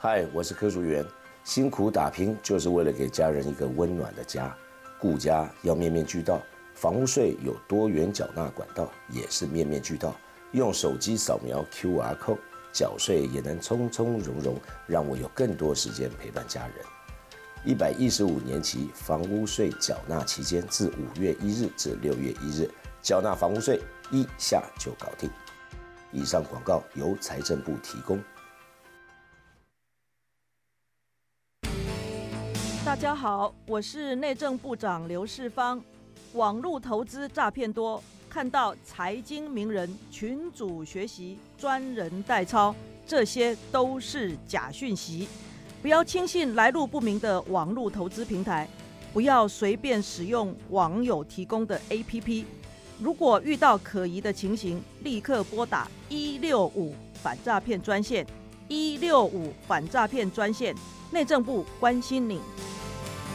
嗨，我是柯淑媛。辛苦打拼就是为了给家人一个温暖的家，顾家要面面俱到。房屋税有多元缴纳管道，也是面面俱到。用手机扫描 QR code， 缴税也能从从容容，让我有更多时间陪伴家人。115年期房屋税缴纳期间，自5月1日至6月1日，缴纳房屋税1下就搞定。以上广告由财政部提供。 大家好，我是内政部长刘世芳。网络投资诈骗多，看到财经名人群组学习、专人代操，这些都是假讯息。不要轻信来路不明的网络投资平台，不要随便使用网友提供的 APP。如果遇到可疑的情形，立刻拨打165反诈骗专线，165反诈骗专线，内政部关心你。